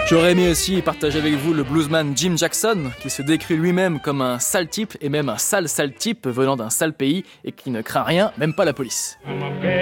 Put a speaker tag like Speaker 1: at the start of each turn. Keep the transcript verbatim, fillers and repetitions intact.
Speaker 1: J'aurais aimé aussi partager avec vous le bluesman Jim Jackson, qui se décrit lui-même comme un sale type, et même un sale sale type venant d'un sale pays, et qui ne craint rien, même pas la police.